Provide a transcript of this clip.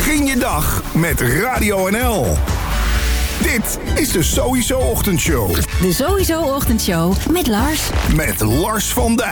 Begin je dag met Radio NL. Dit is de Sowieso Ochtendshow. De Sowieso Ochtendshow met Lars. Met Lars van Dijk.